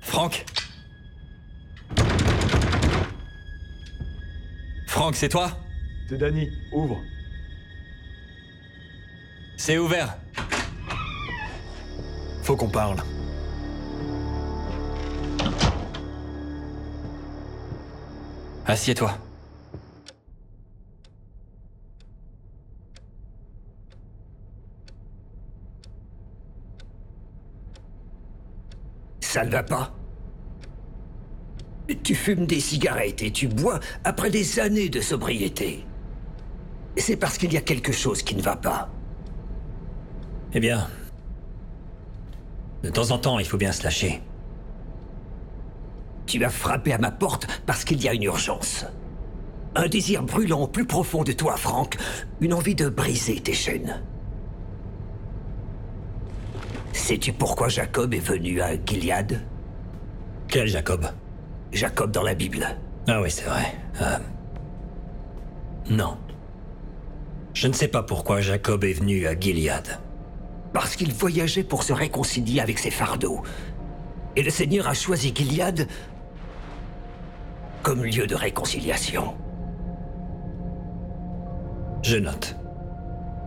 Franck? Franck, c'est toi? C'est Danny, ouvre. C'est ouvert. Faut qu'on parle. Assieds-toi. Ça ne va pas. Tu fumes des cigarettes et tu bois après des années de sobriété. C'est parce qu'il y a quelque chose qui ne va pas. Eh bien... de temps en temps, il faut bien se lâcher. Tu as frappé à ma porte parce qu'il y a une urgence. Un désir brûlant au plus profond de toi, Franck. Une envie de briser tes chaînes. Sais-tu pourquoi Jacob est venu à Gilead? Quel Jacob? Jacob dans la Bible. Ah oui, c'est vrai. Non. Je ne sais pas pourquoi Jacob est venu à Gilead. Parce qu'il voyageait pour se réconcilier avec ses fardeaux. Et le Seigneur a choisi Gilead comme lieu de réconciliation. Je note.